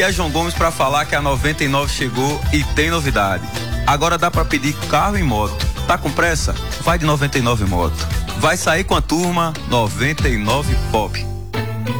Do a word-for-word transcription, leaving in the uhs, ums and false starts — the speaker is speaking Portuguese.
E a João Gomes para falar que a noventa e nove chegou e tem novidade. Agora dá para pedir carro e moto. Tá com pressa? Vai de noventa e nove Moto. Vai sair com a turma noventa e nove Pop.